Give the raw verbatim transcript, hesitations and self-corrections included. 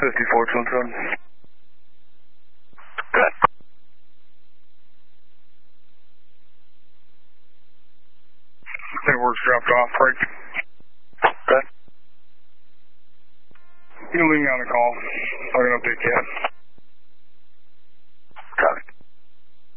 fifty-four, Twin Town. Good. Network's dropped off, right? Good. You can leave me on the call. I can update you.